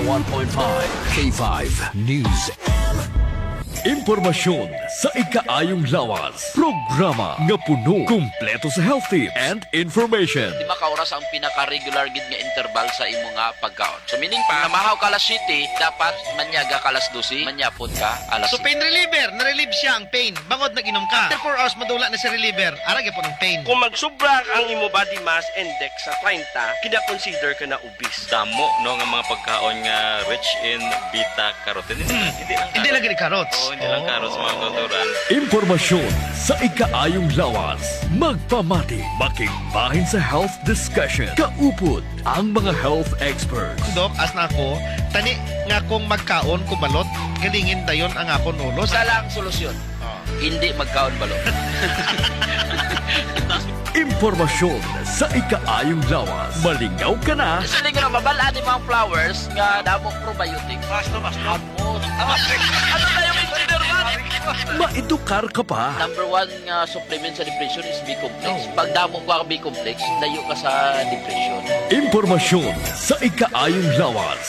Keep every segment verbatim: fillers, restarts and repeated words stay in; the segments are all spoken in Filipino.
one point five K five News. Impormasyon sa ikaayong lawas. Programa nga puno, kumpleto sa health tips and information. Lima ka oras ang pinaka-regular gid nga interval sa imo nga pagkaon. So meaning pa, namahaw ka alas siyete, dapat manyaga ka alas dose, manyapon ka alas So pain reliever, na-relieve siya ang pain. Bangod nag-inom ka. After four hours madula na si reliever, arag po ng pain. Kung magsubra ang imo body mass index sa thirty, kina-consider ka na obese. Damo no nga mga pagkaon nga rich in beta carotene. Hmm. Hindi lang Hindi lang gini carrots. Oo, hindi lang carrots mga natural. Impormasyon sa ikaayong lawas. Magpamati, makigbahin sa health discussion. Kaupod ang mga health experts. Dok, as na ako, tani nga kung magkaon ko balot, galingin dayon ang akon ulo. Sa lang solusyon. Hindi magkaon balot. Impormasyon sa ikaayong lawas. Malingaw ka na. Kasi hindi ka na mabalaan yung mga flowers nga damong probiotics. Basta, basta. Amos. Ano na yung engineer man? Maedukar ka pa. Number one nga supplement sa depression is B-complex. Pag damo ka ang B-complex, layo ka sa depression. Impormasyon sa ikaayong lawas.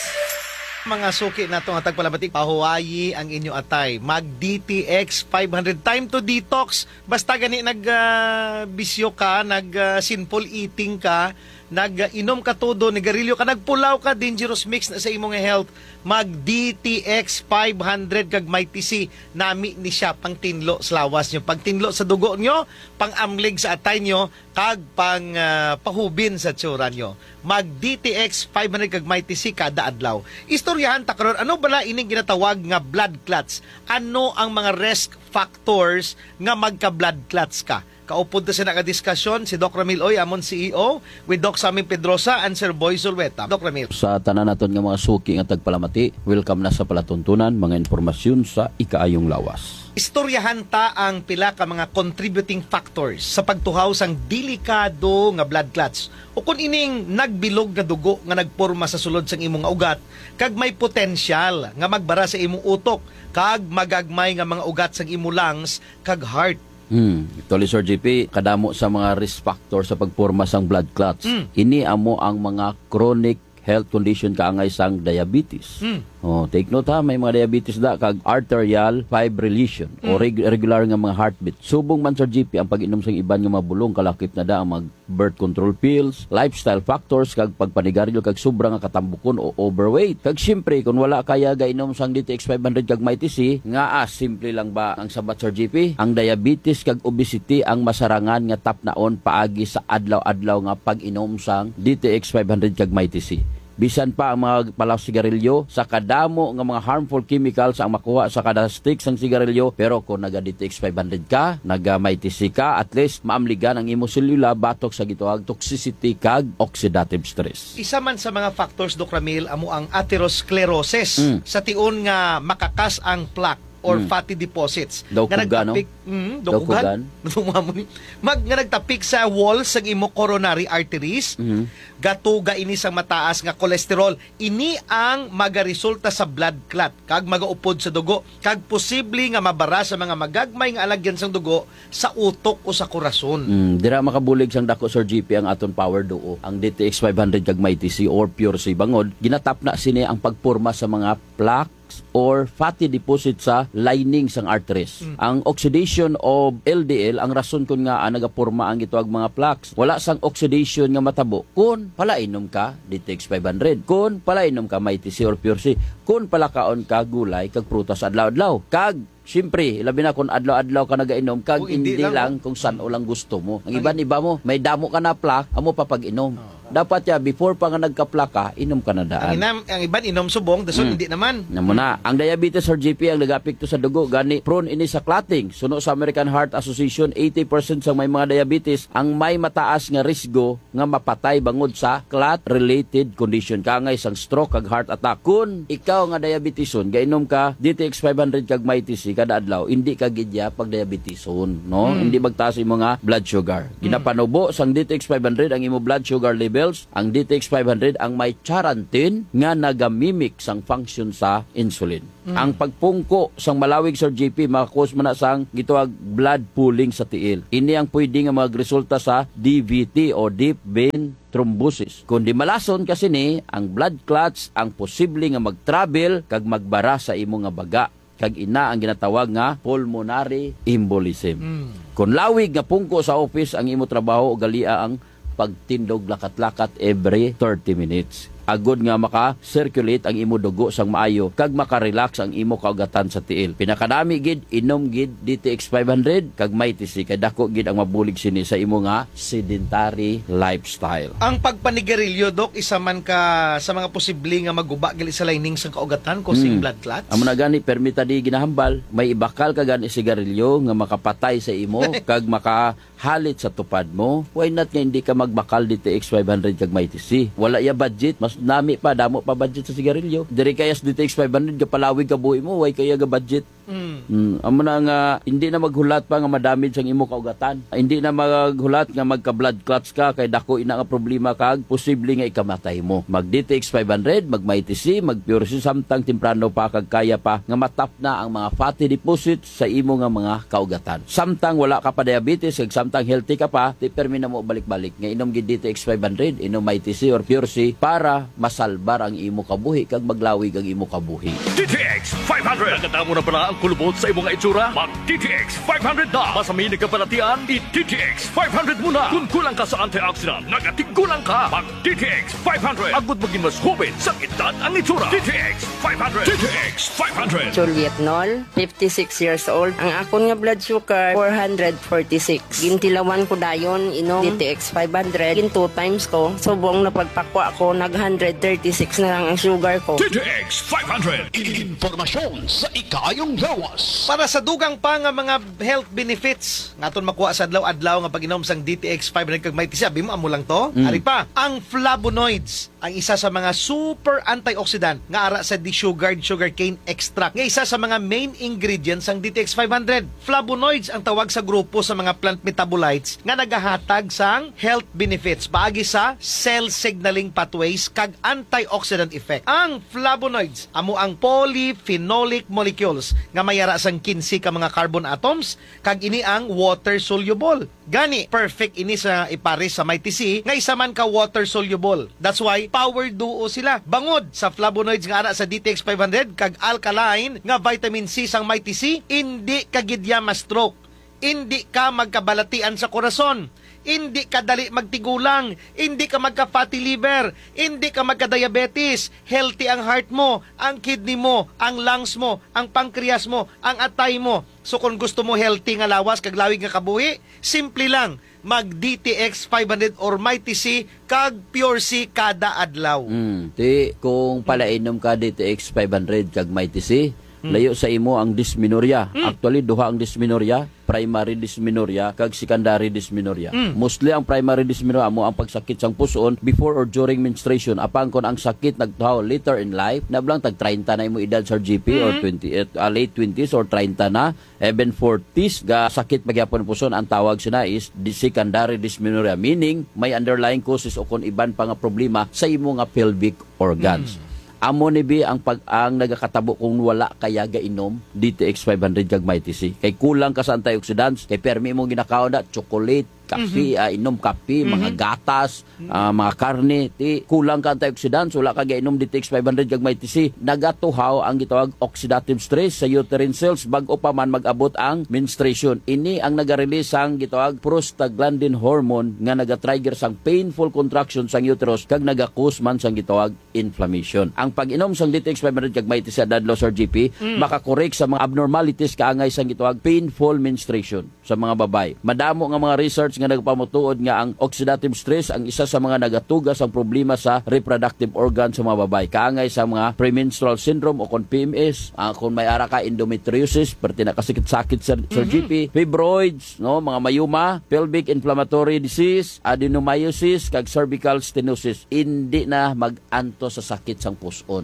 Mga suki na itong atag palabatik, pahuwayi ang inyo atay. Mag-D T X five hundred. Time to detox. Basta gani nag-bisyo uh, ka, nag-sinful uh, eating ka, nag-inom ka todo, nagarilyo ka, nagpulaw ka, dangerous mix na sa imong health. Mag-D T X five hundred kag may T C. Nami ni siya pang tinlo sa lawas nyo. Pag tinlo sa dugo nyo, pang amlig sa atay nyo, kag pang uh, pahubin sa tsura nyo. Mag-D T X five hundred kag may T C kada adlaw. Istoryahan ta karon, ano bala ining ginatawag nga blood clots? Ano ang mga risk factors nga magka-blood clots ka? Kaupod na sa nakadiskusyon si Doc Ramil Oy, amon C E O, with Doc Sammy Pedrosa and Sir Boy Zulweta. Doc Ramil. Sa tanan naton nga mga suki nga tagpalamati, welcome na sa palatuntunan, mga informasyon sa ikaayong lawas. Istoryahan ta ang pila ka mga contributing factors sa pagtuhaw sang delikado nga blood clots. O kung ining nagbilog nga dugo nga nagporma sa sulod sang imong ugat, kag may potensyal nga magbara sa imong utok, kag magagmay nga mga ugat sang imong lungs, kag heart. Hmm, Toli Sir G P, kadamo sa mga risk factor sa pagporma sang blood clots. Mm. Ini amo ang mga chronic health condition kaangay sang diabetes. Mm. Oh, take note ha, may mga diabetes da kag arterial fibrillation mm. o reg- regular nga mga heartbeat. Subong man Sir G P ang pag-inom sang iban nga mga bulong, kalakip na da ang mag birth control pills, lifestyle factors kag pagpanigarilyo kag sobra nga katambukon o overweight. Kag syempre kung wala kaya gainom sang D T X five hundred kag may T C, nga ah, simple lang ba ang sabat Sir G P? Ang diabetes kag obesity ang masarangan nga tap naon paagi sa adlaw-adlaw nga pag-inom sang D T X five hundred kag may T C. Bisan pa ang mga palaw sigarilyo sa kadamo nga mga harmful chemicals ang makuha sa kada stick sang sigarilyo, pero kung naga-D T X five hundred ka, naga-may T C ka, at least maamligan ang imo selula batok sa gituwag toxicity kag oxidative stress. Isa man sa mga factors, Doc Ramil, amo ang atherosclerosis. Mm. Sa tiun nga makakas ang plaque or Mm. fatty deposits. Daw Nga kuga, no? nagtapik, mm, daw Daw kugan. kugan. Mag nga nagtapik sa walls sa imo coronary arteries. Mhm. Gatuga ini sa mataas nga kolesterol. Ini ang magaresulta sa blood clot kag magaupod sa dugo kag posible nga mabara sa mga magagmay nga alagyan sang dugo sa utok o sa korason. Mm, dira makabulig sang dako Sir G P ang aton power duo. Ang D T X five hundred kag may T C or pure si bangod, ginatap na sini ang pagporma sa mga plaque or fatty deposit sa lining sang arteries. Mm. Ang oxidation of L D L ang rason kun nga ah, nagaporma ang gituwag mga plaques. Wala sang oxidation nga matabo kun palainom ka D T X five hundred, kun palainom ka may T C or pure C, kun palakaon ka gulay kag prutas adlaw-adlaw. Kag siyempre, labi na kung adlaw-adlaw ka nagainom, kag O, hindi hindi, lang, lang, kung saan o lang gusto mo. Ang iba-iba mo, may damo ka na plaque, amo pa pag-inom. Oh. Dapat ya, before pa nga nagka-plaka, inom ka na Ang, daan. inam, ang iban inom subong, dason Mm. hindi naman. Na muna, ang diabetes or G P ang nagapikto sa dugo, gani prone ini sa clotting. Suno sa American Heart Association, eighty percent sa may mga diabetes ang may mataas nga risgo nga mapatay bangod sa clot-related condition. Kangay sang stroke kag heart attack. Kung ikaw nga diabeteson, gainom ka D T X five hundred kag may T C kada adlaw, hindi ka gidya pag diabeteson, no? Mm. Hindi magtaas imo nga blood sugar. Ginapanubo sang D T X five hundred ang imo blood sugar level levels, ang D T X five hundred ang may charantin nga nagamimik sang function sa insulin. Mm. Ang pagpungko sang malawig Sir J P makakos man na sang gitawag blood pooling sa tiil. Ini ang pwede nga magresulta sa D V T o deep vein thrombosis. Kung di malason kasi ni, ang blood clots ang posible nga mag-travel kag magbara sa imo nga baga. Kag ina ang ginatawag nga pulmonary embolism. Mm. Kung lawig nga pungko sa office ang imo trabaho, galia ang pagtindog lakat-lakat every thirty minutes. Agod nga maka-circulate ang imo dugo sang maayo kag maka-relax ang imo kaugatan sa tiil. Pinakadami gid inom gid D T X five hundred kag may T C kay dako gid ang mabulig sini sa imo nga sedentary lifestyle. Ang pagpanigarilyo, Dok, isa man ka sa mga posible nga maguba gali sa lining sang kaugatan causing Hmm. blood clots. Amo na gani permita di ginahambal, may ibakal ka gani sigarilyo nga makapatay sa imo kag makahalit sa tupad mo. Why not nga hindi ka magbakal D T X five hundred kag may T C? Wala ya budget, mas nami pa, damo pa budget sa sigarilyo. Diri kaya sa D T X five hundred ka palawig ka buhi mo, why kaya ga budget? Mm. Mm, amo na nga hindi na maghulat pa nga madamage ang imo kaugatan. Hindi na maghulat nga magka-blood clots ka kay dako ina nga problema kag posible nga ikamatay mo. Mag D T X five hundred, mag may T C, mag Pure C samtang temprano pa kag kaya pa nga matap na ang mga fatty deposits sa imo nga mga kaugatan. Samtang wala ka pa diabetes kag samtang healthy ka pa, ti permi na mo balik-balik nga inom gid D T X five hundred, inom may T C or Pure C para masalbar ang imo kabuhi kag maglawig ang imo kabuhi. D T X five hundred. Naganda mo na pala ang kulubot sa imong itsura? Mag D T X five hundred na. Masamini ka palatian, i-D T X five hundred muna. Kung kulang ka sa antioxidant, nagatigulang ka. Mag D T X five hundred. Agud maging mas hubit sa edad ang itsura. D T X five hundred. D T X five hundred. Juliet Nol, fifty-six years old. Ang akon nga blood sugar, four hundred forty-six. Gintilawan ko dayon, inom D T X five hundred. Gin two times ko, subong napagpakwa ko, nag one hundred thirty-six na lang ang sugar ko. D T X five hundred. Informasyon sa ikayong lawas. Para sa dugang pa nga mga health benefits naton makuha sa adlaw-adlaw nga pag-inom sang D T X five hundred kag may T C, abi mo amo lang to. Mm. Ari pa, ang flavonoids, ang isa sa mga super antioxidant nga ara sa desugared sugarcane extract, nga isa sa mga main ingredients sang D T X five hundred. Flavonoids ang tawag sa grupo sa mga plant metabolites nga nagahatag sang health benefits paagi sa cell signaling pathways kag antioxidant effect. Ang flavonoids amo ang polyphenolic molecules nga mayara sang fifteen ka mga carbon atoms kag ini ang water soluble. Gani perfect ini sa ipares sa may T C nga isa man ka water soluble. That's why power duo sila. Bangod sa flavonoids nga ara sa D T X five hundred kag alkaline nga vitamin C sang may T C, hindi ka gidya ma-stroke. Hindi ka magkabalatian sa korason. Hindi ka dali magtigulang, hindi ka magka-fatty liver, hindi ka magka-diabetes, healthy ang heart mo, ang kidney mo, ang lungs mo, ang pancreas mo, ang atay mo. So kung gusto mo healthy nga lawas, kag lawig nga kabuhi, simple lang, mag D T X five hundred or may T C kag Pure C kada adlaw. Mm. Ti kung palainom ka D T X five hundred kag may T C, layo sa imo ang dysmenorrhea. Actually duha ang dysmenorrhea, primary dysmenorrhea kag secondary dysmenorrhea. Mm. Mostly ang primary dysmenorrhea mo ang pagsakit sang puson before or during menstruation. Apang kon ang sakit nagtuhaw later in life, nablang tag thirty na imo edad sa G P or twenty-eight, uh, late twenties or thirty na, even forties ga sakit magyapon puson, ang tawag sina is the secondary dysmenorrhea, meaning may underlying causes o kon iban pa nga problema sa imo nga pelvic organs. Mm. Amo ni bi ang pag ang nagakatabo kung wala kaya gainom D T X five hundred kag may T C. Kay kulang ka sa antioxidants, kay permi mo ginakaon na chocolate, kape, mm-hmm. uh, inom kape, mm-hmm. mga gatas, uh, mga karne, ti kulang ka antioxidants, wala ka gainom D T X five hundred kag may T C. Nagatuhaw ang gitawag oxidative stress sa uterine cells bag-o pa man mag-abot ang menstruation. Ini ang naga-release ang gitawag prostaglandin hormone nga naga-trigger sang painful contraction sang uterus kag naga-cause man sang gitawag inflammation. Ang pag-inom sang D T X five hundred kag may T C dadlo Sir G P, mm. makakorek sa mga abnormalities kaangay sang gitawag painful menstruation sa mga babay. Madamo nga mga research nga nagpamutuod nga ang oxidative stress ang isa sa mga nagatugas ang problema sa reproductive organ sa mga babay. Kaangay sa mga premenstrual syndrome o kon P M S, uh, kung may ara ka endometriosis, perti na kasakit-sakit sa Sir G P, fibroids, no, mga mayuma, pelvic inflammatory disease, adenomyosis, kag cervical stenosis, hindi na mag-anto sa sakit sang puson.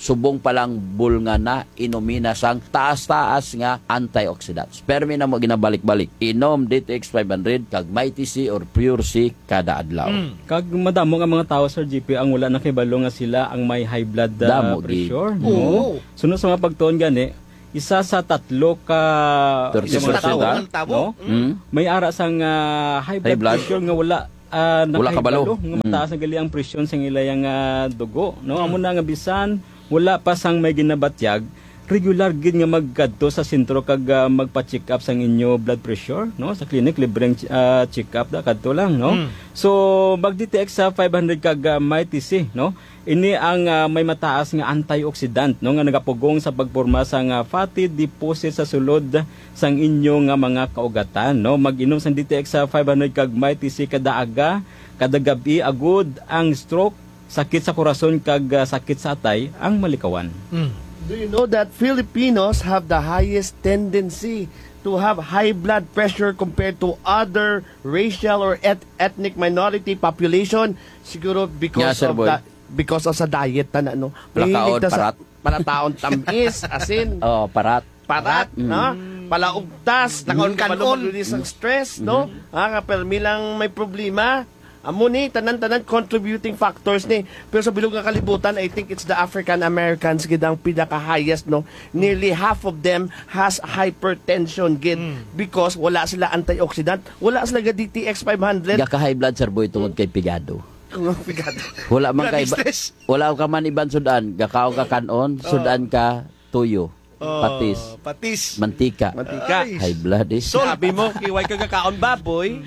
subong palang bulnga na inumina sang taas-taas nga antioxidants. Pero may na mo ginabalik-balik. Inom D T X five hundred kag Mighty C or Pure C kada adlaw. Mm. Kag madamo nga mga tao Sir G P ang wala nakibalo nga sila ang may high blood uh, Damo, pressure. Oo. No? Sunod sa mga pagtuon gani, isa sa tatlo ka thirty sa mga percent, tao, ah? Tabo. no? Mm. May ara sang uh, high blood, High blood. pressure nga wala uh, Wala kabalo. nga mataas na gali ang presyon sa ilayang uh, dugo, no? Amo na nga bisan wala pa sang may ginabatyag, regular gid nga magkadto sa sentro kag uh, magpa-check up sang inyo blood pressure, no? Sa clinic libreng uh, check up da kadto lang, no? Mm. So mag-D T X sa five hundred kag uh, Mighty C, no? Ini ang uh, may mataas nga antioxidant, no, nga nagapugong sa pagporma sa nga fatty deposit sa sulod sang inyo nga mga kaugatan, no? Mag-inom sang D T X sa five hundred kag Mighty C kada aga, kada gabi agud ang stroke, sakit sa korason kag uh, sakit sa atay ang malikawan. Mm. Do you know that Filipinos have the highest tendency to have high blood pressure compared to other racial or et- ethnic minority population? Siguro because Yeah, sir, of boy. that, because of sa diet na no. Plakaon, Mahilig ta sa parat. Parataon tamis, asin, Oh, parat. parat, no? Palaugtas, Nakaon-kanon. mag-release ng stress, no? Ah, kapel milang may problema. Amo ni tanan-tanan contributing factors ni. Pero sa bilog nga kalibutan, I think it's the African Americans gid ang pinaka-highest, no. Nearly half of them has hypertension gid because wala sila antioxidant, wala sila ga D T X five hundred. Ga ka high blood sir boy tungod kay pigado. Pigado. Wala man kay Stress. wala ka man iban sudan, gakaw ka kanon, sudan ka tuyo, patis, Oh, patis. mantika. Mantika. Ay. High blood is. Sabi mo, kiway ka kakaon baboy,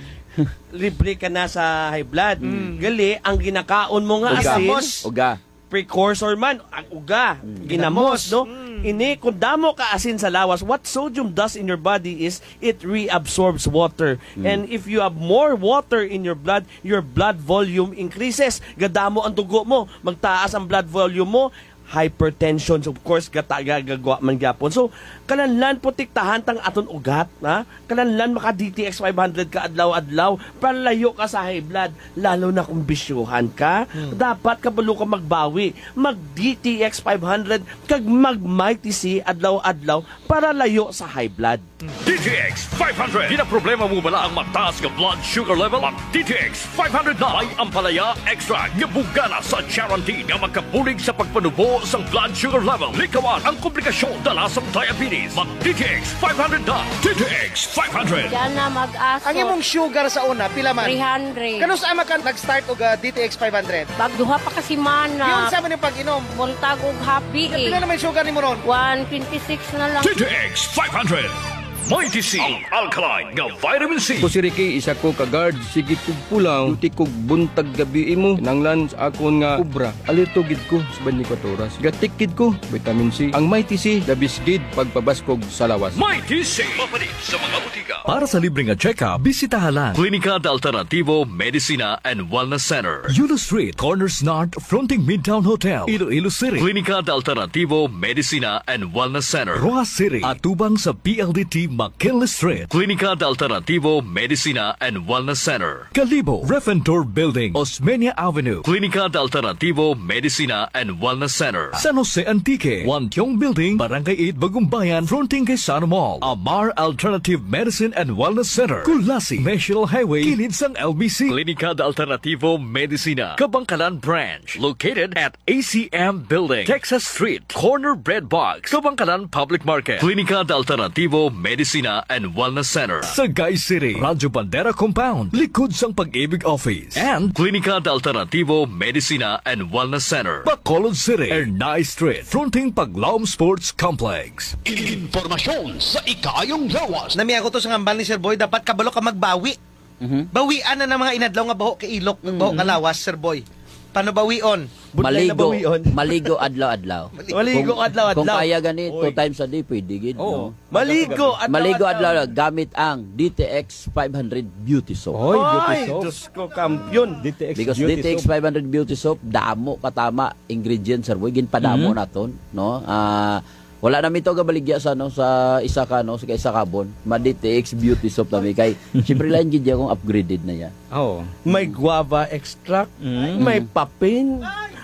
libre ka na sa high blood. Gali, ang ginakaon mo nga Uga. asin, Uga. precursor man, ang uga, ginamos, no? Ini, kung damo ka asin sa lawas, what sodium does in your body is it reabsorbs water. And if you have more water in your blood, your blood volume increases. Gadamo ang dugo mo, magtaas ang blood volume mo, hypertension, so of course gata gagawa man gyapon. So kananlan po tiktahan tang aton ugat, ha? Kananlan maka D T X five hundred ka adlaw-adlaw, palayo ka sa high blood, lalo na kung bisyuhan ka. Dapat kabalo ka magbawi, mag D T X five hundred kag mag Mighty C adlaw-adlaw para layo sa high blood. D T X five hundred. Di na problema mo bala ang mataas nga blood sugar level? Mag D T X five hundred na. May ampalaya extra nga bugana sa guarantee nga magkabulig sa pagpanubo sa blood sugar level. Likawan ang komplikasyon dala sa diabetes. Mag D T X five hundred na. D T X five hundred. Yan na mag-aso. Ang imong sugar sa una, pila man? three hundred. Kano sa ama ka nag-start og uh, D T X five hundred? Bagduha pa kasi Yun mana. sa man yung pag-inom. Buntag og happy Pila eh. naman yung sugar ni mo ron? one twenty-six na lang. D T X five hundred. Mighty C. Ang alkaline nga vitamin C. Ko si Ricky, isa ko ka-guard, sige kog pulang, uti kog buntag gabi imo, nanglan sa akon nga ubra, alito gid ko sa twenty-four oras. Gatik gid ko, vitamin C. Ang Mighty C, dabis gid pagpabaskog sa lawas. Mighty C. Mapalit sa mga butika. Para sa libreng check-up, bisitahan lang Klinika de Alternativo Medicina and Wellness Center. Yulo Street, Corners North, fronting Midtown Hotel, Iloilo City. Klinika de Alternativo Medicina and Wellness Center. Roa City, atubang sa P L D T McKinley Street. Klinika de Alternativo Medicina and Wellness Center. Calibo, Refentor Building, Osmeña Avenue. Klinika de Alternativo Medicina and Wellness Center. San Jose Antique, Wantiong Building, Barangay eight, Bagumbayan, fronting kay Sana Mall. Amar Alternative Medicine and Wellness Center. Kulasi, National Highway, kilid sang L B C. Klinika de Alternativo Medicina, Kabangkalan Branch. Located at A C M Building, Texas Street, Corner Bread Box, Kabangkalan Public Market. Klinika de Alternativo Medicina and Wellness Center. Sa Guy City, Radyo Bandera Compound, likod sang Pag-ibig Office. And Klinika de Alternativo Medicina and Wellness Center. Bacolod City, Ernay Street, fronting Paglaom Sports Complex. Informasyon sa ikayong lawas. Nami ako to sa ngambal ni Sir Boy, dapat kabalo ka magbawi. Bawian na ng mga inadlaw nga baho kay ilok, mm baho ka lawas, Sir Boy. Paano bawion? Budlay na Maligo, bawion. maligo adlaw-adlaw. Maligo Kung- adlaw-adlaw. Kung kaya gani, two Oy. times a day, pwede gid. Oh, No? maligo adlaw. Maligo adlaw gamit ang D T X five hundred Beauty Soap. Oy, beauty Ay, soap. Diyos ko, kampiyon. D T X Because beauty D T X soap. five hundred Beauty Soap, damo katama ingredients sir boy, ginpadamo naton, no? Ah, wala na mito gabaligya sa no sa isa ka no sa isa kabon. Ma D T X Beauty Soap tami kay syempre lang gid akong upgraded na ya. Oh. May guava extract, may papin,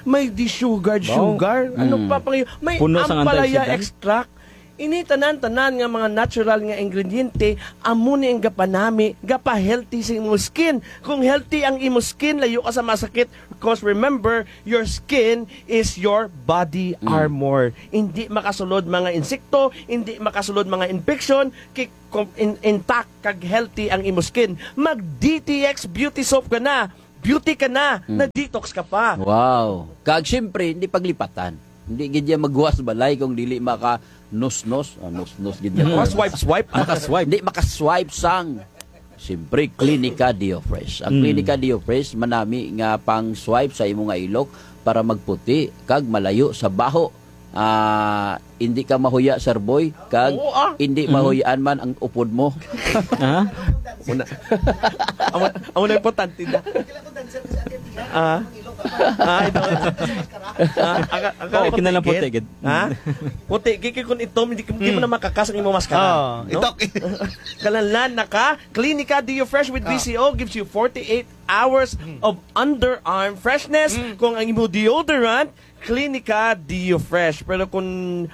may di-sugar, Wow. sugar, ano Mm. pa pang may Puno sang ampalaya antioxidant. extract. Ini tanan-tanan nga mga natural nga ingrediente amo ni ang gapanami gapa healthy sa imo skin. Kung healthy ang imo skin, layo ka sa masakit because remember, your skin is your body armor. Hindi makasulod mga insekto, hindi makasulod mga infection, kay com- in- intact kag healthy ang imo skin. Mag D T X Beauty Soap ka na. Beauty ka na, na-detox ka pa. Wow. Kag siyempre, hindi paglipatan. Hindi gid yan maghuwas balay kung dili maka nos-nos, ah, nos-nos gid yan. Maka swipe swipe. Makaswipe. Hindi makaswipe sang siyempre Clinica Diofresh. Ang Mm. Clinica Diofresh manami nga pang swipe sa imong nga ilok para magputi kag malayo sa baho. Ah, hindi ka mahuya sir boy kag Oo, ah. hindi mahuyaan man ang upod mo. Ha? Una. Amo amo na importante na. Ah. Ah, ito. Ah, aga aga Oo, kinalang puti, gid. Ha? Puti gigi kun ito hindi hindi mo na makakas ang imong maskara. Oh, ito. Kalanlan naka Clinica Dio Fresh with B C O gives you forty-eight hours of underarm freshness. Kung ang imo deodorant Clinica Dio Fresh. Pero kung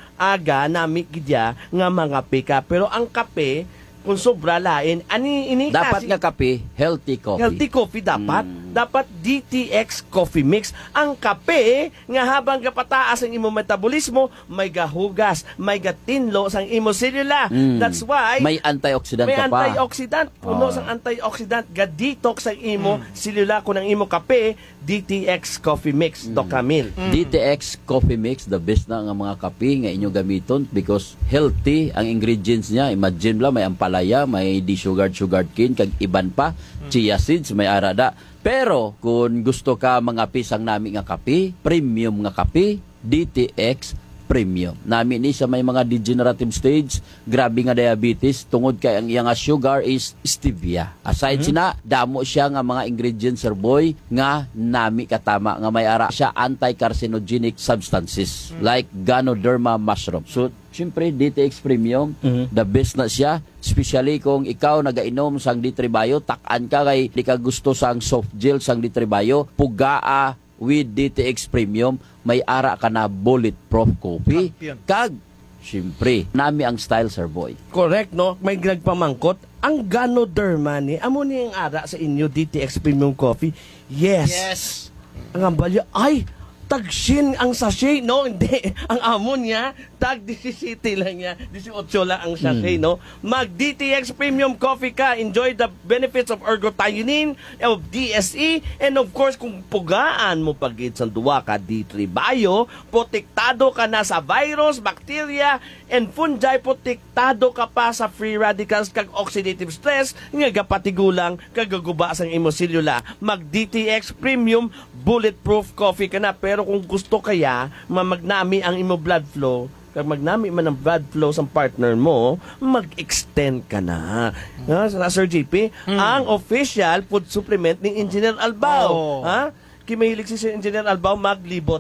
aga nami gidya nga mga pika. Pero ang kape kung sobra lain ani ini Dapat kasi- nga kape, healthy coffee. Healthy coffee dapat. Dapat D T X Coffee Mix. Ang kape, nga habang kapataas ang imo metabolismo, may gahugas, may gatinlo sang imo selula. Mm. That's why May antioxidant may ka pa. antioxidant. Puno Oh. sang antioxidant. Ga-detox ang imo selula kung ang imo kape, D T X Coffee Mix. Doc Camille. D T X Coffee Mix, the best na nga mga kape nga inyo gamiton because healthy ang ingredients niya. Imagine lang, may ampalaya, may di-sugared sugared cane, kag iban pa, chia seeds, may arada. Pero kung gusto ka mga pisang nami nga kape, premium nga kape, D T X Premium. Nami ni sa may mga degenerative stage, grabe nga diabetes, tungod kay ang iyang nga sugar is stevia. Aside sina, damo siya nga mga ingredients sir boy nga nami katama nga may ara siya anti-carcinogenic substances like Ganoderma mushroom. So, siyempre, D T X Premium, the best na siya. Especially kung ikaw nagainom sang Ditribayo, takan ka kay di ka gusto sang soft gel sang Ditribayo, pugaa with D T X Premium, may ara ka na bulletproof coffee. Champion. Kag, siyempre, nami ang style, sir boy. Correct, no? May nagpamangkot. Ang Ganoderma ni, amo ni ang ara sa inyo D T X Premium Coffee. Yes. Yes. Ang ambalya, ay, tagsin ang sachet, no? Hindi. Ang amo niya, tag seventeen lang niya. eighteen lang ang sachet, no? Mag D T X Premium Coffee ka. Enjoy the benefits of ergothioneine, of D S E, and of course, kung pugaan mo pagit sa duwa ka, D three Bio, protektado ka na sa virus, bacteria, and fungi, protektado ka pa sa free radicals kag oxidative stress, nga gapatigulang kagaguba sa imo selula. Mag D T X Premium Bulletproof Coffee ka na. Pero kung gusto kaya, mamagnami ang imo blood flow, kag magnami man ang blood flow sa partner mo, mag-extend ka na. Ha, sa Sir J P, ang official food supplement ni Engineer Albao. Oh. Ha? Kimahilig si Sir Engineer Albao maglibot.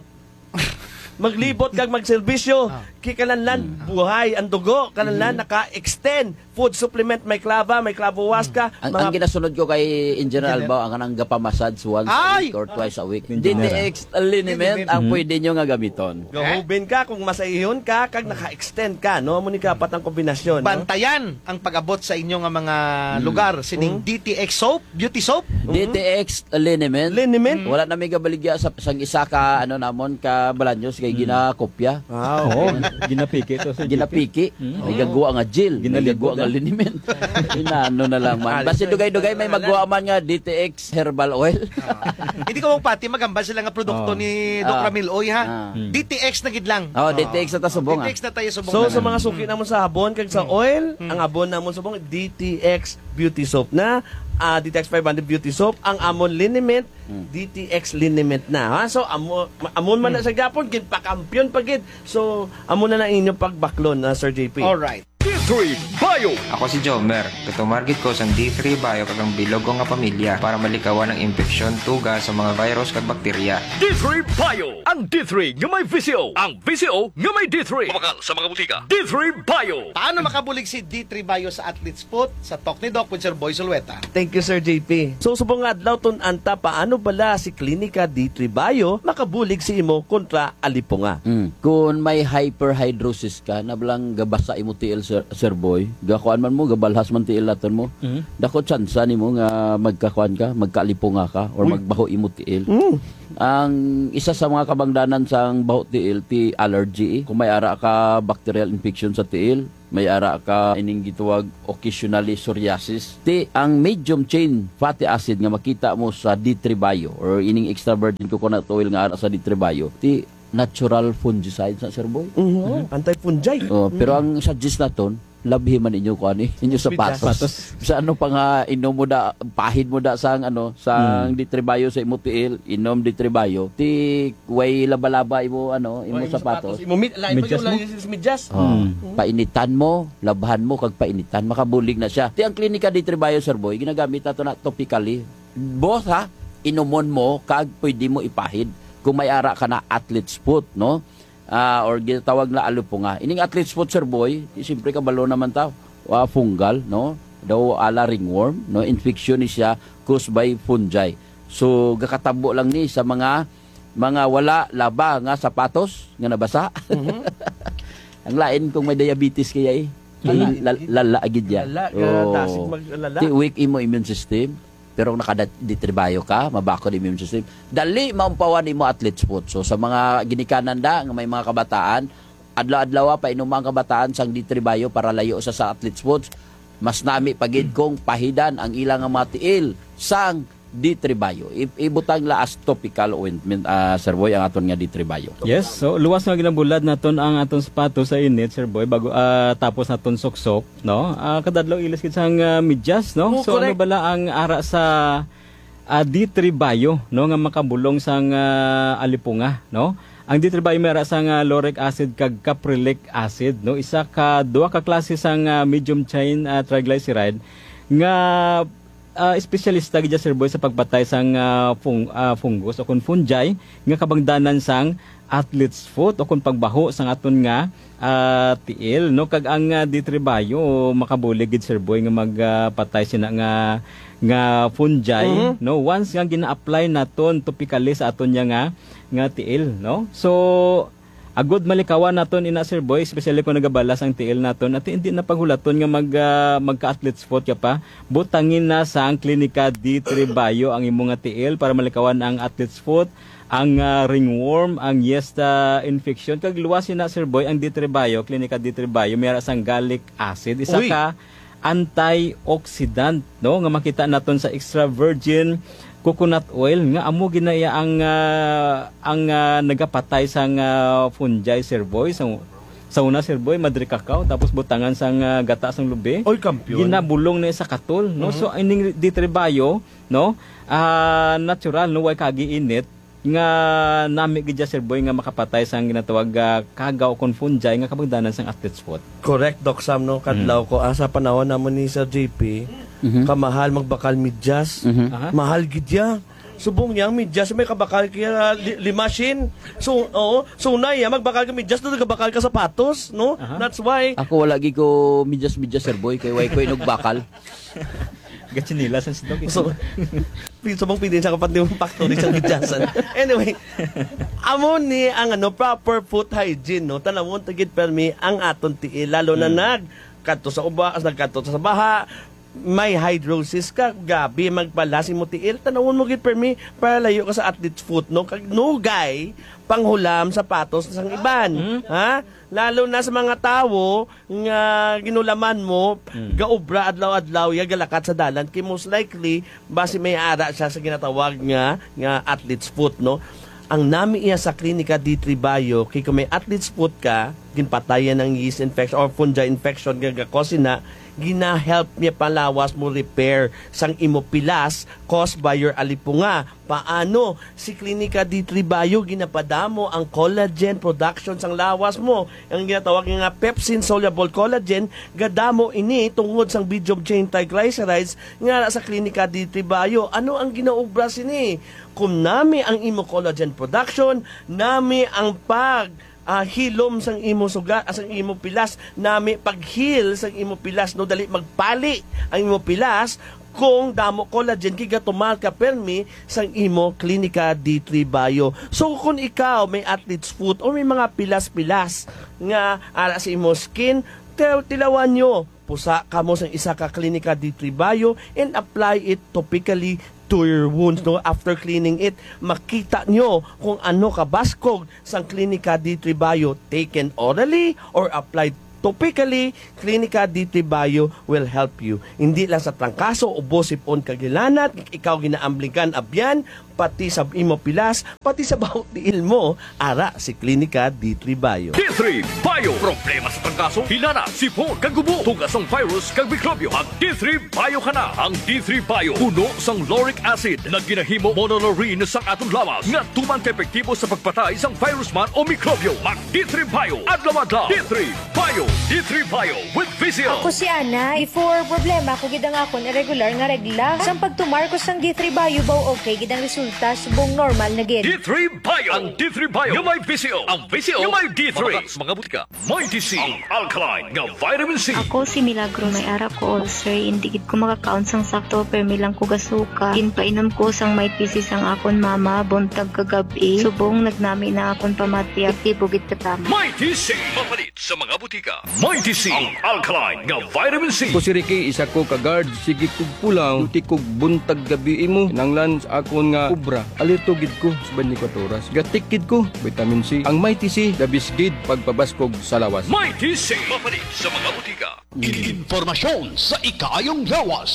Maglibot kag magserbisyo. Kikalanlan buhay ang dugo, kalanlan naka-extend food supplement, may klava, may klavowas ka. Ang, ang ginasunod ko kay Engineer Albao, ang kanang gapa-massage once a Ay! week or twice a week. D T Engineer. X liniment ang pwede nyo nga gamiton. Gahubin ka kung masayon ka kag naka-extend ka, no? Muni ka pat ang kombinasyon, no? Bantayan ang pag-abot sa inyo nga mga lugar. Sining D T X soap, beauty soap. D T X liniment. Liniment. Wala na may gabaligya sa sang isa ka ano namon ka balanyos kay ginakopya. Wow. Oo, ginapiki to sa Ginapiki. May gagawa nga gel, may Ginalibo gagawa nga na. liniment. Inaano na lang man. Basta dugay-dugay may magawa man nga D T X herbal oil. Hindi ko pati magambal sila nga produkto Oh. ni Doc Ah. Ramil Oy ha. Ah. D T X na gid lang. Oh, D T X na ta subong. D T ah. X na tayo subong. So na sa lang. mga suki namon sa habon kag sa oil, ang abon namon sa bong D T X Beauty Soap na, ah, D T X five hundred Beauty Soap, ang amon liniment D T X liniment na, ha. So amon amon man na sa gapon gid pa kampiyon pa gid. So amon na na inyong pagbaklon na Sir J P. All right. three Bio. Ako si Jomer. Katumargit ko sang D three Bio kagang bilog ko nga pamilya para malikawan ang infeksyon, tuga sa mga virus kag bakterya. D three Bio. Ang D three nga may V C O. Ang V C O nga may D three. Mabakal sa mga butika. D three Bio. Paano makabulig si D three Bio sa Athlete's Foot? Sa Talk ni Doc with Sir Boy Sulweta. Thank you, Sir J P. So, subong nga adlaw ton anta paano bala si Klinika D three Bio makabulig si imo kontra alipunga. Mm. Kung may hyperhidrosis ka, nablang gabasa imo tiil, Sir, Sir Boy, gakuan man mo, gabalhas man tiil laton mo, mm-hmm. Dako tsansa nimo nga magkakuan ka, magkalipunga ka, or Uy. magbaho imo tiil. Mm. Ang isa sa mga kabangdanan sa baho tiil, ti allergy. Kung may ara ka bacterial infection sa tiil, may ara ka ining gituwag occasionally psoriasis. Ti ang medium chain fatty acid nga makita mo sa D three Bio or ining extra virgin coconut oil nga ara sa D three Bio, ti natural fungicide sa Sir Boy. Mm-hmm. Mm-hmm. Anti-fungi. Oh, pero mm-hmm. ang suggest naton, labhi man inyo ko ani, inyo sapatos. Sa ano pa nga inom mo da, pahid mo da sang ano, sang mm. D three Bio sa imo tiil, inom D three Bio. Ti way laba-laba imo ano, imo oh, sapatos. Imo mit, lain pa yung lang medyas. Oh. Mm. Painitan mo, labhan mo kag painitan, makabulig na siya. Ti ang klinika D three Bio, Sir Boy, ginagamit nato na topically. Both ha, inumon mo kag pwede mo ipahid kung may ara ka na athlete's foot, no? Uh, or ginatawag na alupunga. Ining athlete's foot, Sir Boy, siyempre kabalo naman tao. Uh, fungal, no? Daw ala ringworm, no? Infection ni siya caused by fungi. So, gakatabo lang ni sa mga mga wala laba nga sapatos nga nabasa. Mm-hmm. Ang lain kung may diabetes kaya eh. Lala agid yan. Lala, oh. Tasig maglala. Ti weak imo immune system. Pero kung naka-D three Bio ka, mabako di immune system, dali maumpawan mo athlete's foot. So sa mga ginikanan da, nga may mga kabataan, adlaw-adlaw pa inumang kabataan sang D three Bio para layo sa sa athlete's foot, mas nami pagid kong pahidan ang ilang nga matiil sang D three Bio. Ibutang la as topical ointment, uh, Sir Boy, ang aton nga D three Bio. Yes, so luwas nga ginabulad naton ang aton sapato sa init, Sir Boy, bago uh, tapos naton soksok, no? Uh, kadadlaw ilis kit sang uh, medyas, no? Oh, so correct. Ano bala ang ara sa uh, D three Bio, no, nga makabulong sang uh, alipunga, no? Ang D three Bio may ara sang uh, lauric acid kag caprylic acid, no? Isa ka duha ka klase sang uh, medium chain uh, triglyceride nga Uh, espesyalista gid Sir Boy sa pagpatay sang uh, fung, uh, fungus o kun fungi nga kabangdanan sang athlete's foot o kun pagbaho sang aton nga uh, tiil, no? Kag ang uh, D three Bio makabulig gid Sir Boy nga magpatay uh, sina nga nga fungi, mm-hmm. no? Once nga gina-apply naton topically sa aton nga nga tiil, no? So agod malikawan naton ina Sir Boy, especially kung nagabalas ang tiil naton at hindi na paghulaton nga mag uh, magka-athlete's foot ka pa, butangin na sa ang klinika D three Bio ang imong nga tiil para malikawan ang athlete's foot, ang uh, ringworm, ang yeast infection. Kag luwasin na Sir Boy ang D three Bio, klinika D three Bio, mayroon sang gallic acid, isa Uy. ka antioxidant, no, nga makita naton sa extra virgin coconut oil nga amo ginaya ang uh, ang uh, nagapatay sang uh, fungi, Sir Boy. So, sa una Sir Boy madri kakao tapos butangan sang uh, gata sang lubi. Oy, kampiyon. Ginabulong na sa katol, no? Uh-huh. So ining D three Bio, no? Uh, natural no way kagi init nga nami gid Sir Boy nga makapatay sang ginatawag uh, kagaw kon fungi nga kabangdanan sang athlete's foot. Correct, Doc Sam, no? Kadlaw mm. ko asa panahon namon ni Sir J P. Mm-hmm. Kamahal magbakal medyas. Mm-hmm. Mahal gid ya. Subong niya medyas may kabakal kaya li, limasin. So oo, so na ya magbakal ka medyas do kabakal ka sapatos, no? Uh-huh. That's why ako wala gi ko medyas-medyas Sir Boy kay way ko inog bakal. Gatsinila sa sidog. So subong pidin sa kapat ni factory sa medyasan. Anyway, amo ni ang ano proper foot hygiene, no? Tanawon tagid permi ang aton tiil lalo na mm. nag kadto sa ubas, nagkadto sa baha, may hydrosis ka, gabi magpalasi mo tiil, tanawon mo gid permi para layo ka sa athlete's foot, no? Kag nugay panghulam sapatos sang iban, hmm? ha? Lalo na sa mga tawo nga ginulaman mo, hmm. gaobra adlaw-adlaw ya galakat sa dalan kay most likely base may ara siya sa ginatawag nga nga athlete's foot, no? Ang nami iya sa klinika D three Bio kay kung may athlete's foot ka, ginpatayan ng yeast infection or fungi infection gagakos na gina-help niya palawas mo repair sang imopilas caused by your alipunga. Paano? Si Clinica D three Bio ginapadamo ang collagen production sang lawas mo. Ang ginatawag nga pepsin soluble collagen gadamo ini tungod sang medium chain triglycerides nga sa Clinica D three Bio. Ano ang ginaubra sini? Kung nami ang imo collagen production, nami ang pag Uh, hilom sang imo sugat, sang imo pilas, nami paghil sang imo pilas, no dali magpali ang imo pilas kung damo collagen kiga tumal ka permi sang imo Clinica D three Bio. So kung ikaw may athlete's foot o may mga pilas-pilas nga ara sa imo skin, tilawan nyo, pusa ka mo sang isa ka Clinica D three Bio and apply it topically to your wounds, no? After cleaning it, makita nyo kung ano kabaskog sang Clinica D three Bio taken orally or applied topically. Clinica D three Bio will help you. Hindi lang sa trangkaso o bosipon kagilanat, ikaw ginaamblikan abyan, pati sa imo pilas, pati sa bawat diil mo, ara si Clinica D three Bio. D three Bio. Problema sa trangkaso, hinana, sipon, kagubo, tugas ng virus, kag mikrobyo. Ang D three Bio ka na. Ang D three Bio, puno sang lauric acid na ginahimo monolaurin sa atong lawas nga tuman ka epektibo sa pagpatay sang virus man o mikrobyo. Mag D three Bio. Adlaw-adlaw. D three Bio. D three Bio with Vizio. Ako si Ana, before problema ko gidang akon irregular nga regla. Sang pagtumar ko sang D three Bio baw okay gidang resulta subong normal na gid. D three Bio. Ang D three Bio yung may Vizio. Ang Vizio yung may D three. Mga, mga butika. May D C. Ang alkaline nga vitamin C. Ako si Milagro, may ara ko ulcer. Hindi gid ko makakount sang sakto per milang ko gasuka. Ginpainom ko sang may P C sang akon mama buntag kagabi. Subong nagnami na akon pamati aktibo gid katama. May D C. Mapalit sa mga butika. May D C. Ang alkaline nga vitamin C. Ko si Ricky, isa ko ka-guard, sige kog pulang, luti kog buntag gabi imo, nanglan sa akon nga ubra, alito gid ko sa twenty-four oras. Gatik gid ko, vitamin C. Ang may T C, dabis gid pagpabaskog sa lawas. May D C. Mapalit sa mga butika. Informasyon sa ikayong lawas.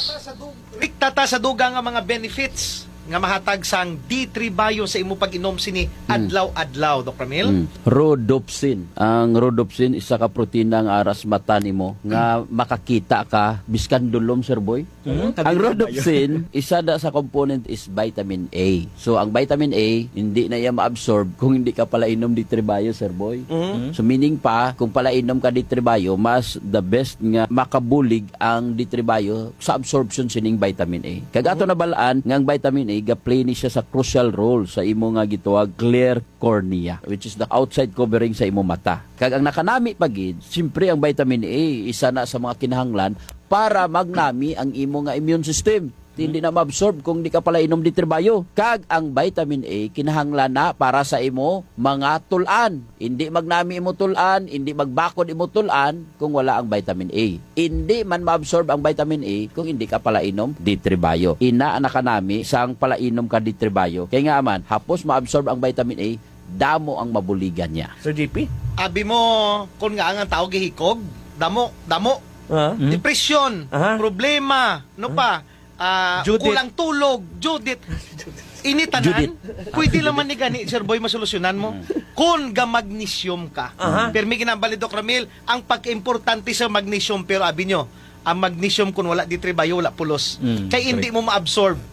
Iktata sa duga nga mga benefits nga mahatag sang D three Bio sa imo pag-inom sini adlaw-adlaw, Doctor Mil. Mm. Rhodopsin. Ang rhodopsin isa ka protina nga aras mata nimo nga makakita ka biskan dulom, Sir Boy. Mm-hmm. Ang rhodopsin isa da sa component is vitamin A. So ang vitamin A hindi na iya ma-absorb kung hindi ka pala inom D three Bio, Sir Boy. Mm-hmm. So meaning pa kung pala inom ka D three Bio, mas the best nga makabulig ang D three Bio sa absorption sining vitamin A. Kagato na balaan nga ang vitamin A ga-play ni siya sa crucial role sa imo nga gituwag clear cornea, which is the outside covering sa imo mata. Kag ang nakanami pagid, siyempre ang vitamin A isa na sa mga kinahanglan para magnami ang imo nga immune system. Hindi na ma-absorb kung di ka pala inom D three Bio. Kag ang vitamin A kinahanglan na para sa imo mga tulan. Hindi magnami imo tulan, hindi magbakod imo tulan kung wala ang vitamin A. Hindi man ma-absorb ang vitamin A kung hindi ka pala inom D three Bio. Ina anak kanami sang pala inom ka D three Bio. Kaya nga man, hapos ma-absorb ang vitamin A, damo ang mabuligan niya. Sir J P? Abi mo kung nga ang tao gihikog, damo, damo. Uh-huh. Depression, uh-huh. problema, no pa? Uh, kulang tulog, Judith. Initanan, pwede naman ni gani, Sir Boy, masolusyonan mo. Kung ga magnesium ka, uh-huh. pero may ginambali, Doctor Ramil, ang pagka-importante sa magnesium, pero abi nyo, ang magnesium kung wala D three Bio, wala pulos. Mm, kaya hindi mo ma-absorb.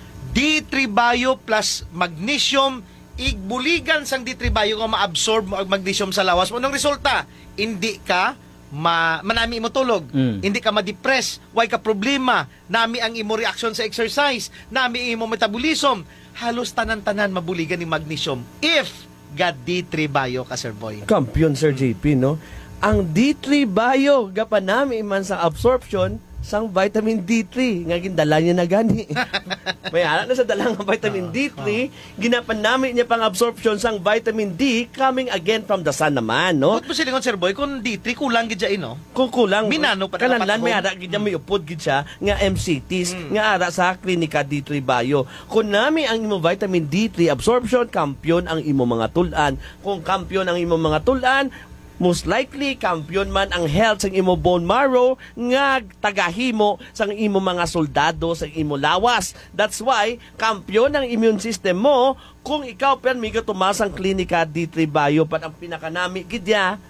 D three Bio plus magnesium, igbuligan sang D three Bio nga ma-absorb mo ang magnesium sa lawas mo. Anong resulta? Hindi ka Ma, manami imo tulog, mm. hindi ka ma-depress, why ka problema, nami ang imo reaction sa exercise, nami imo metabolism, halos tanan-tanan mabuligan ni magnesium if ga D three Bio ka, Sir Boy. Kampiyon, Sir J P, no? Ang D three Bio, gapanami man sa absorption sang vitamin D three nga gindala niya na gani. May anak na sa dalang ng vitamin D three, ginapan namin niya pang absorption sang vitamin D coming again from the sun naman, no? But posilingon, Sir Boy, kung D three kulang gid siya, no? Kung kulang, minano pa kananlan may ara gid may upod gid siya nga M C Ts mm. nga ara sa Clinica D three Bio. Kung nami ang imo vitamin D three absorption, kampiyon ang imo mga tulan. Kung kampiyon ang imo mga tulan, most likely kampiyon man ang health sa imo bone marrow nga tagahimo sa imo mga soldado sa imo lawas. That's why kampiyon ang immune system mo kung ikaw permi ka tumasang Clinica D three Bio. Pat ang pinakanami gidya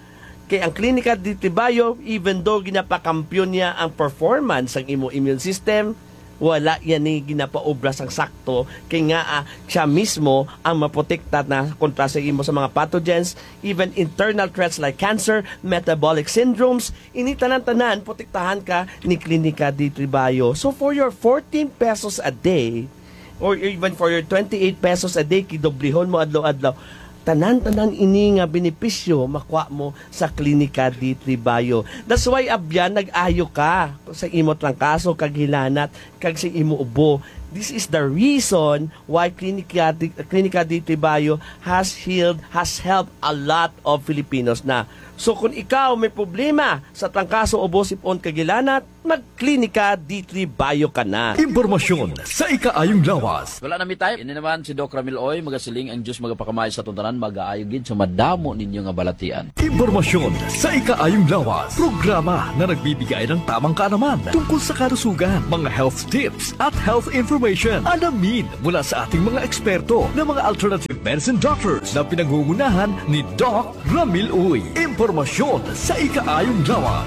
Kay ang Klinika D. Bayo, even though ginapakampiyon niya ang performance ng imo immune system, wala yan ni ginapaobra sang sakto kay nga ah, siya mismo ang maprotekta na kontra sa imo sa mga pathogens, even internal threats like cancer, metabolic syndromes. Ini tanan-tanan protektahan ka ni Klinika D. Bayo. So for your fourteen pesos a day or even for your twenty-eight pesos a day, kidoblihon mo adlaw-adlaw, tanan-tanan ini nga benepisyo makuha mo sa Klinika D. Bayo. That's why abyan nag-ayo ka sa imo trangkaso kag hilanat kag sa imo ubo. This is the reason why Klinika D. Klinika D. Bayo has healed, has helped a lot of Filipinos na. So kung ikaw may problema sa trangkaso, ubo, sipon, kagilanat, mag-Klinika D. Bayo ka na. Impormasyon sa ikaayong lawas. Wala na mi tayo. Ini naman si Doc Ramil Oy, magasiling ang Diyos magapakamay sa tuntanan, mag-aayogin sa madamo ninyo nga balatian. Impormasyon sa ikaayong lawas. Programa na nagbibigay ng tamang kaalaman tungkol sa kalusugan, mga health tips at health information. Alamin mula sa ating mga eksperto na mga alternative medicine doctors na pinangungunahan ni Doc Ramil Oy. Impormasyon sa ikaayong lawas.